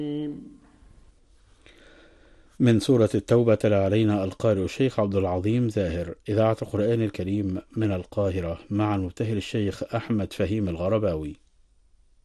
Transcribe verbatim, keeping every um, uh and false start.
من سورة التوبة تلا علينا القارئ الشيخ عبد العظيم زاهر، إذاعة القرآن الكريم من القاهرة، مع المبتهل الشيخ أحمد فهيم الغرباوي.